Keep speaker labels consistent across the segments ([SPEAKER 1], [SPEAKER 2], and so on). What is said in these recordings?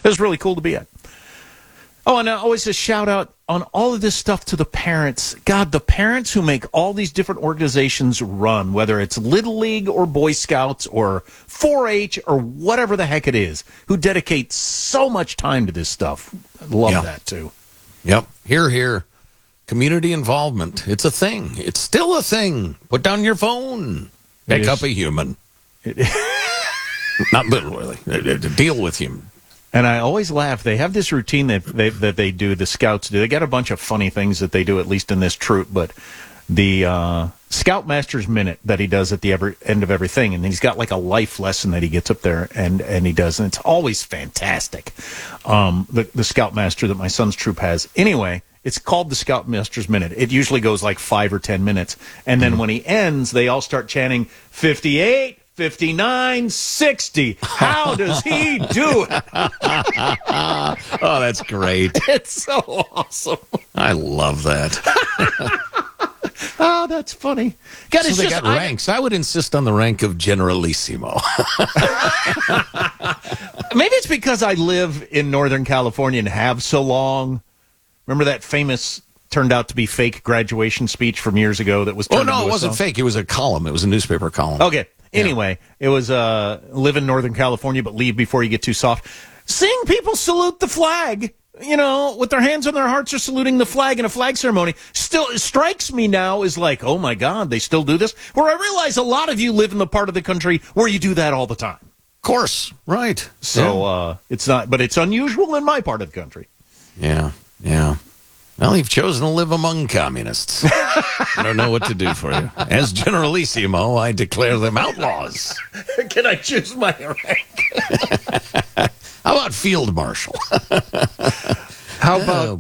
[SPEAKER 1] It was really cool to be at. Oh, and always a shout out on all of this stuff to the parents. God, the parents who make all these different organizations run, whether it's Little League or Boy Scouts or 4-H or whatever the heck it is, who dedicate so much time to this stuff. Love that, too.
[SPEAKER 2] Yep. Here. Community involvement. It's a thing. It's still a thing. Put down your phone. Pick up a human. Not literally. Deal with him.
[SPEAKER 1] And I always laugh. They have this routine that they do, the Scouts do. They got a bunch of funny things that they do, at least in this troop. But the Scoutmaster's Minute that he does at the end of everything, and he's got like a life lesson that he gets up there and he does. And it's always fantastic, the Scoutmaster that my son's troop has. Anyway, it's called the Scoutmaster's Minute. It usually goes like 5 or 10 minutes. And then when he ends, they all start chanting, 58, 59, 60. How does he do it?
[SPEAKER 2] Oh, that's great.
[SPEAKER 1] It's so awesome.
[SPEAKER 2] I love that.
[SPEAKER 1] Oh, that's funny. God,
[SPEAKER 2] so they got ranks. I would insist on the rank of Generalissimo.
[SPEAKER 1] Maybe it's because I live in Northern California and have so long. Remember that famous, turned out to be fake graduation speech from years ago that was turned into
[SPEAKER 2] it wasn't fake. It was a column. It was a newspaper column.
[SPEAKER 1] Okay. Anyway, It was live in Northern California, but leave before you get too soft. Seeing people salute the flag, with their hands on their hearts or saluting the flag in a flag ceremony, still strikes me now as like, oh my God, they still do this? Where I realize a lot of you live in the part of the country where you do that all the time.
[SPEAKER 2] Of course. Right.
[SPEAKER 1] So it's not, but it's unusual in my part of the country.
[SPEAKER 2] Yeah. Well, you've chosen to live among communists. I don't know what to do for you. As Generalissimo, I declare them outlaws.
[SPEAKER 1] Can I choose my rank?
[SPEAKER 2] How about Field Marshal?
[SPEAKER 1] How about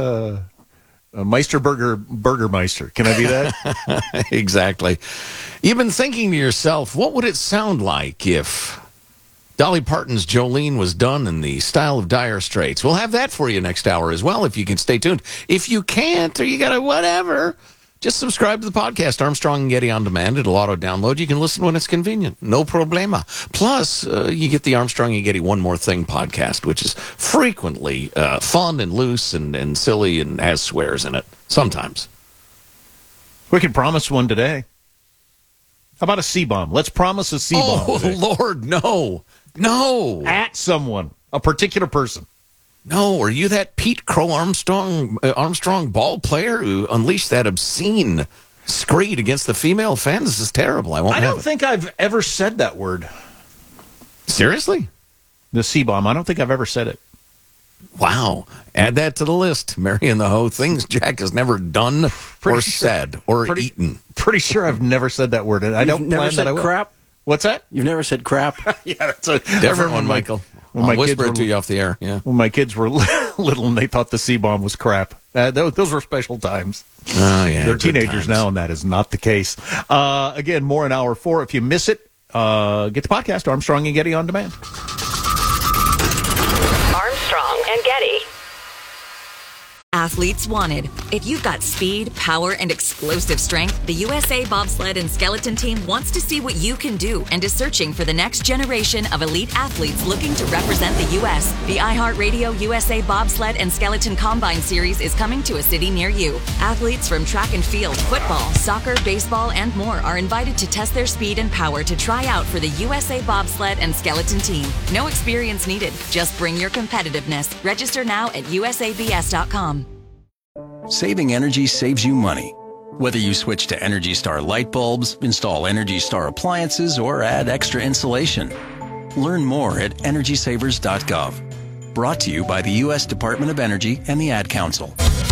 [SPEAKER 1] Burgermeister? Can I be that?
[SPEAKER 2] Exactly. You've been thinking to yourself, what would it sound like if Dolly Parton's Jolene was done in the style of Dire Straits? We'll have that for you next hour as well, if you can stay tuned. If you can't, or you got to whatever, just subscribe to the podcast, Armstrong and Getty On Demand. It'll auto-download. You can listen when it's convenient. No problema. Plus, you get the Armstrong and Getty One More Thing podcast, which is frequently fun and loose and silly and has swears in it. Sometimes.
[SPEAKER 1] We can promise one today. How about a C-bomb? Let's promise a C-bomb.
[SPEAKER 2] Oh, today. Lord, no. No.
[SPEAKER 1] At someone, a particular person.
[SPEAKER 2] No, are you that Pete Crow Armstrong ball player who unleashed that obscene screed against the female fan? This is terrible. I don't
[SPEAKER 1] think I've ever said that word.
[SPEAKER 2] Seriously?
[SPEAKER 1] The C-bomb. I don't think I've ever said it.
[SPEAKER 2] Wow. Add that to the list. Mary and the Ho. Things Jack has never done or said or eaten.
[SPEAKER 1] Pretty sure I've never said that word. I don't
[SPEAKER 3] never
[SPEAKER 1] plan
[SPEAKER 3] said
[SPEAKER 1] that I will.
[SPEAKER 3] crap?
[SPEAKER 1] You've
[SPEAKER 3] never said crap? You've never said crap?
[SPEAKER 1] Yeah, that's a
[SPEAKER 2] different one, Michael. I'll whisper it to you off the air. Yeah.
[SPEAKER 1] When my kids were little and they thought the C-bomb was crap. Those were special times.
[SPEAKER 2] Oh, yeah.
[SPEAKER 1] They're teenagers now, and that is not the case. Again, more in hour 4. If you miss it, get the podcast, Armstrong and Getty On Demand.
[SPEAKER 4] Armstrong and Getty.
[SPEAKER 5] Athletes wanted. If you've got speed, power, and explosive strength, the USA Bobsled and Skeleton Team wants to see what you can do and is searching for the next generation of elite athletes looking to represent the U.S. The iHeartRadio USA Bobsled and Skeleton Combine Series is coming to a city near you. Athletes from track and field, football, soccer, baseball, and more are invited to test their speed and power to try out for the USA Bobsled and Skeleton Team. No experience needed. Just bring your competitiveness. Register now at usabs.com.
[SPEAKER 6] Saving energy saves you money. Whether you switch to Energy Star light bulbs, install Energy Star appliances, or add extra insulation. Learn more at EnergySavers.gov. Brought to you by the U.S. Department of Energy and the Ad Council.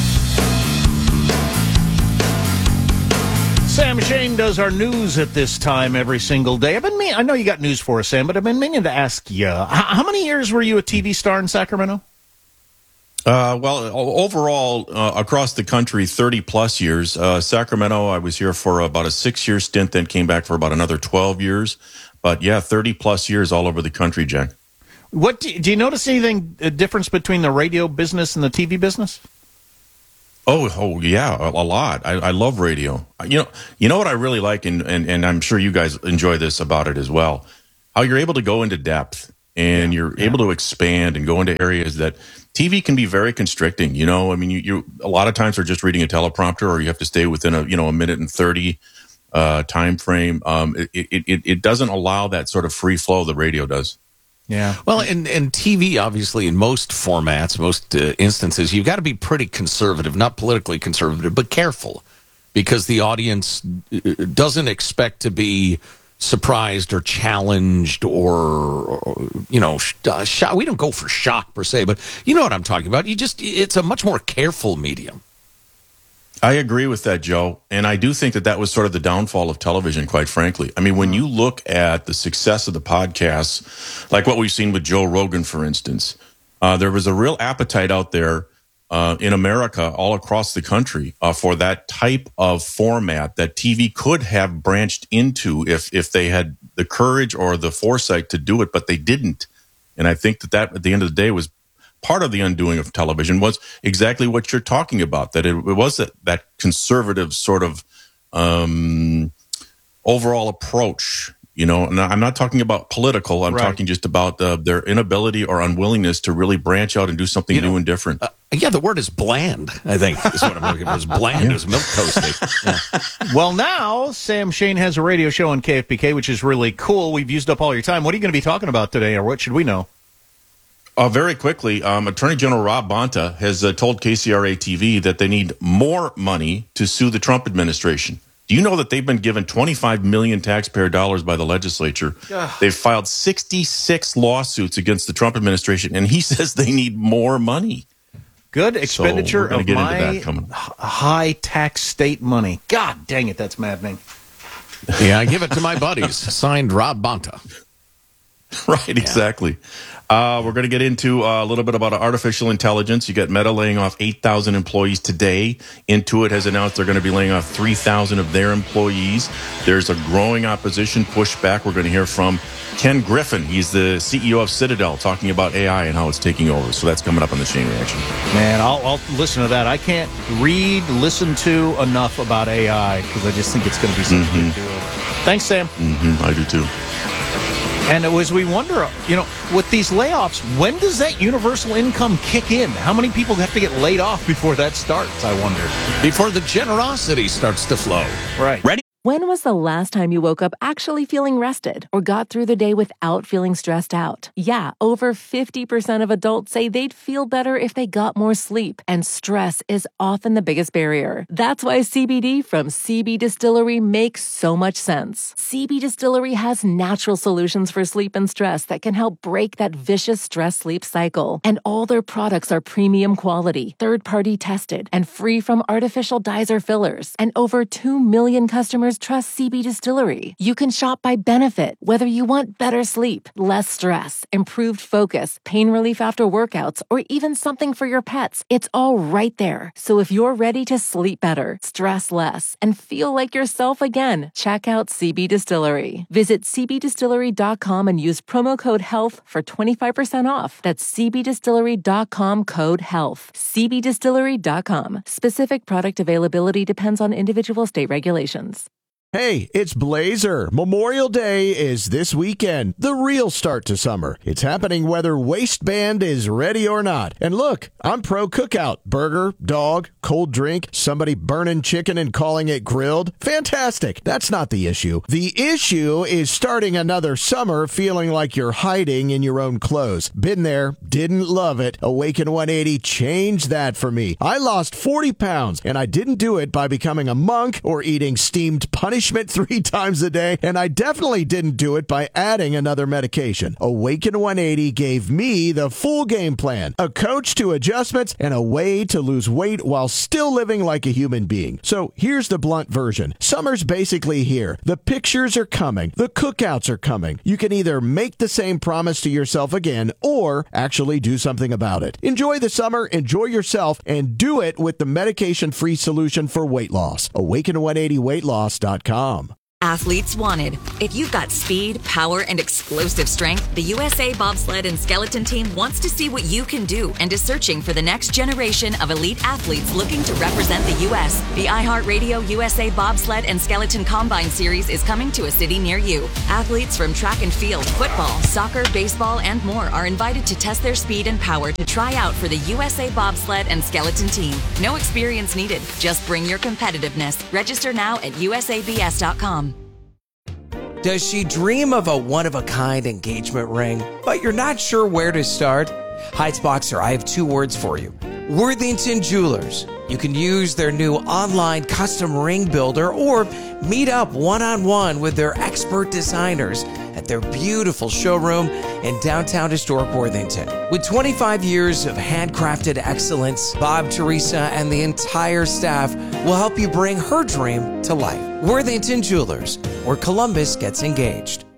[SPEAKER 1] Sam Shane does our news at this time every single day. I know you got news for us, Sam, but I've been meaning to ask you, how many years were you a TV star in Sacramento?
[SPEAKER 7] Well, overall, across the country, 30-plus years. Sacramento, I was here for about a 6-year stint, then came back for about another 12 years. But, yeah, 30-plus years all over the country, Jack.
[SPEAKER 1] What do you notice anything, a difference between the radio business and the TV business?
[SPEAKER 7] Oh, yeah, a lot. I love radio. You know what I really like, and I'm sure you guys enjoy this about it as well, how you're able to go into depth and you're able to expand and go into areas that TV can be very constricting. You know, I mean, you a lot of times are just reading a teleprompter, or you have to stay within a minute and 30 time frame. It doesn't allow that sort of free flow the radio does.
[SPEAKER 1] Yeah.
[SPEAKER 2] Well, and TV, obviously, in most formats, most instances, you've got to be pretty conservative, not politically conservative, but careful, because the audience doesn't expect to be surprised or challenged or shock. We don't go for shock per se, but you know what I'm talking about. It's a much more careful medium.
[SPEAKER 7] I agree with that, Joe. And I do think that was sort of the downfall of television, quite frankly. I mean, when you look at the success of the podcasts, like what we've seen with Joe Rogan, for instance, there was a real appetite out there in America, all across the country, for that type of format that TV could have branched into if they had the courage or the foresight to do it, but they didn't. And I think that at the end of the day was part of the undoing of television, was exactly what you're talking about, that it was that conservative sort of overall approach. You know, and I'm not talking about political. I'm talking just about their inability or unwillingness to really branch out and do something new and different.
[SPEAKER 2] The word is bland, I think, is what I'm looking for. It's bland. It's milk toasty. Yeah.
[SPEAKER 1] Well, now Sam Shane has a radio show on KFBK, which is really cool. We've used up all your time. What are you going to be talking about today, or what should we know?
[SPEAKER 7] Very quickly, Attorney General Rob Bonta has told KCRA-TV that they need more money to sue the Trump administration. Do you know that they've been given $25 million taxpayer dollars by the legislature? They've filed 66 lawsuits against the Trump administration, and he says they need more money.
[SPEAKER 1] Good expenditure
[SPEAKER 7] of
[SPEAKER 1] my high tax state money. God dang it, that's maddening.
[SPEAKER 2] Yeah, I give it to my buddies. Signed, Rob Bonta.
[SPEAKER 7] Right, exactly. We're going to get into a little bit about artificial intelligence. You got Meta laying off 8,000 employees today. Intuit has announced they're going to be laying off 3,000 of their employees. There's a growing opposition pushback. We're going to hear from Ken Griffin. He's the CEO of Citadel, talking about AI and how it's taking over. So that's coming up on the Shane Reaction.
[SPEAKER 1] Man, I'll listen to that. I can't listen to enough about AI because I just think it's going to be something to do. Thanks, Sam.
[SPEAKER 7] I do too.
[SPEAKER 1] And as we wonder, with these layoffs, when does that universal income kick in? How many people have to get laid off before that starts, I wonder?
[SPEAKER 2] Before the generosity starts to flow.
[SPEAKER 1] Right.
[SPEAKER 7] Ready?
[SPEAKER 3] When was the last time you woke up actually feeling rested or got through the day without feeling stressed out? Yeah, over 50% of adults say they'd feel better if they got more sleep, and stress is often the biggest barrier. That's why CBD from CB Distillery makes so much sense. CB Distillery has natural solutions for sleep and stress that can help break that vicious stress-sleep cycle. And all their products are premium quality, third-party tested, and free from artificial dyes or fillers. And over 2 million customers trust CB Distillery. You can shop by benefit, whether you want better sleep, less stress, improved focus, pain relief after workouts, or even something for your pets. It's all right there. So if you're ready to sleep better, stress less, and feel like yourself again, check out CB Distillery. Visit cbdistillery.com and use promo code HEALTH for 25% off. That's cbdistillery.com, code HEALTH. cbdistillery.com. Specific product availability depends on individual state regulations.
[SPEAKER 8] Hey, it's Blazer. Memorial Day is this weekend, the real start to summer. It's happening whether waistband is ready or not. And look, I'm pro cookout. Burger, dog, cold drink, somebody burning chicken and calling it grilled. Fantastic. That's not the issue. The issue is starting another summer feeling like you're hiding in your own clothes. Been there, didn't love it. Awaken 180 changed that for me. I lost 40 pounds, and I didn't do it by becoming a monk or eating steamed punishment 3 times a day, and I definitely didn't do it by adding another medication. Awaken 180 gave me the full game plan, a coach to adjustments, and a way to lose weight while still living like a human being. So here's the blunt version. Summer's basically here. The pictures are coming. The cookouts are coming. You can either make the same promise to yourself again or actually do something about it. Enjoy the summer, enjoy yourself, and do it with the medication-free solution for weight loss. Awaken180weightloss.com.
[SPEAKER 5] Athletes wanted. If you've got speed, power, and explosive strength, the USA Bobsled and Skeleton Team wants to see what you can do and is searching for the next generation of elite athletes looking to represent the U.S. The iHeartRadio USA Bobsled and Skeleton Combine Series is coming to a city near you. Athletes from track and field, football, soccer, baseball, and more are invited to test their speed and power to try out for the USA Bobsled and Skeleton Team. No experience needed. Just bring your competitiveness. Register now at usabs.com.
[SPEAKER 9] Does she dream of a one-of-a-kind engagement ring, but you're not sure where to start? Heights Boxer, I have two words for you. Worthington Jewelers. You can use their new online custom ring builder or meet up one-on-one with their expert designers at their beautiful showroom in downtown historic Worthington. With 25 years of handcrafted excellence, Bob, Teresa, and the entire staff will help you bring her dream to life. Worthington Jewelers, where Columbus gets engaged.